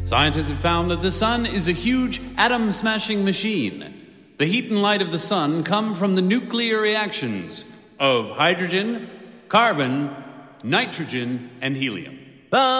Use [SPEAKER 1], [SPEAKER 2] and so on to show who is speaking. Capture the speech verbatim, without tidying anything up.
[SPEAKER 1] Scientists have found that the sun is a huge atom-smashing machine. The heat and light of the sun come from the nuclear reactions of hydrogen, carbon, nitrogen, and helium.